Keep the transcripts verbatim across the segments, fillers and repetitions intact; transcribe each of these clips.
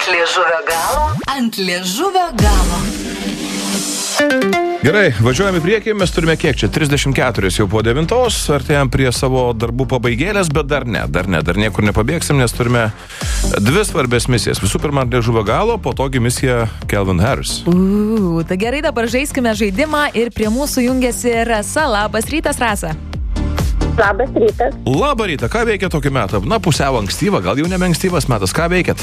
Ant liežuvio galo. Ant liežuvio galo. Gerai, važiuojame į priekį, mes turime kiek čia, trisdešimt keturi jau po devintos, artėjom prie savo darbų pabaigėlės, bet dar ne, dar ne, dar niekur nepabėgsim, nes turime dvi svarbės misijas. Visų pirma, ant liežuvio galo, po togi misija Calvin Harris. Uuu, tai gerai, dabar žaiskime žaidimą ir prie mūsų jungiasi Rasa. Labas rytas, Rasa. Labas rytas. Labą rytą, ką veikia tokį metą? Na, pusiau ankstyva, gal jau nebe ankstyvas metas, ką veikėt?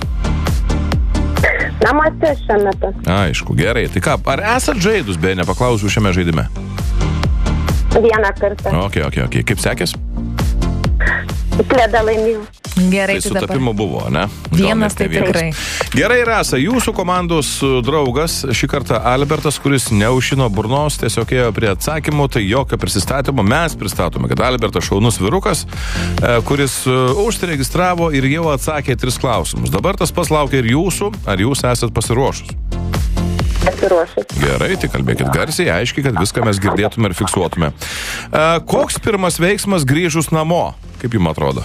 Namuose šiuo metu. Aišku, gerai. Tai ką, ar esat žaidus, beje, nepaklausiu šiame žaidime? Vieną kartą. Ok, ok, ok. Kaip sekės? Pledą laimėjau. Gerai, Tai tai dabar. sutapimo buvo, ne? Vienas tai Gal net ne tikrai. vienas. Gerai, Rasa, jūsų komandos draugas, šį kartą Albertas, kuris neužšino burnos, tiesiog ėjo prie atsakymų, tai jokio prisistatymo. Mes pristatome, kad Albertas šaunus vyrukas, kuris užsiregistravo ir jau atsakė tris klausimus. Dabar tas pats laukia ir jūsų, ar jūs esat pasiruošus? Pasiruošęs. Gerai, tai kalbėkit garsiai, aiškiai, kad viską mes girdėtume ir fiksuotume. Koks pirmas veiksmas grįžus namo? Kaip jums atrodo?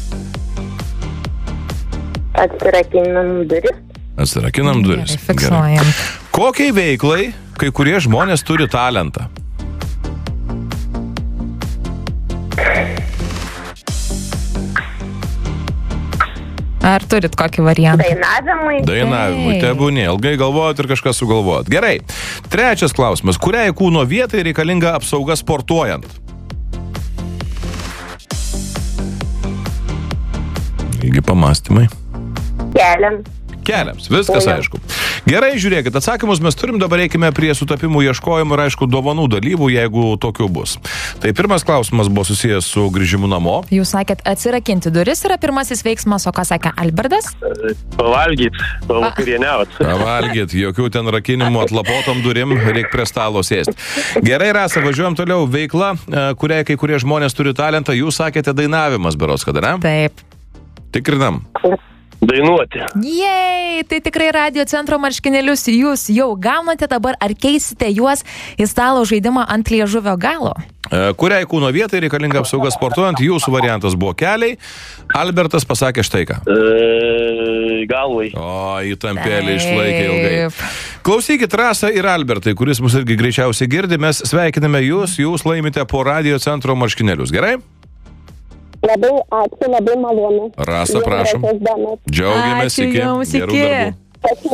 Atsirakinam duris. Atsirakinam duris. Gerai, fiksuojam. Gerai. Kokiai veiklai kai kurie žmonės turi talentą? Ar turit kokį variantą? Dainavimui. Dainavimui, Taip. tebūnie, ilgai galvojot ir kažką sugalvojot. Gerai. Trečias klausimas. Kuriai kūno vietai reikalinga apsauga sportuojant? Ilgi pamastymai. Keliam. Keliams, viskas Keliam. aišku. Gerai, žiūrėkit, atsakymus mes turim, dabar reikime prie sutapimų ieškojimų ir aišku dovanų dalyvų, jeigu tokių bus. Tai pirmas klausimas buvo susijęs su grįžimu namo. Jūs sakėt, atsirakinti duris yra pirmasis veiksmas, o ką sakė Albertas? Pavalgyt, pavakarieniaut. Pavalgyt, jokių ten rakinimų atlapotom durim, reikia prie stalo sėsti. Gerai, Rasa, važiuojam toliau. Veikla, kuriai kai kurie žmonės turi talentą, jūs sakėte dainavimas, berods, kada, ne? Taip. Tikrinam. Dainuoti. Jei, tai tikrai Radio Centro marškinėlius jūs jau gaunate, dabar ar keisite juos į stalo žaidimą ant liežuvio galo? E, Kuriai kūno vietai reikalinga apsauga sportuojant? Jūsų variantas buvo keliai. Albertas pasakė štai ką. E, galvai. O, įtampėlį išlaikė ilgai. Taip. Klausykit, Rasa ir Albertai, kuris mus irgi greičiausiai girdi, mes sveikiname jūs, jūs laimite po Radio Centro marškinėlius, gerai? Labai ačiū, labai malonu. Rasa, prašom. Geros dienos. Džiaugiamės, Ačiū iki jums, gerų iki. darbų. Ačiū.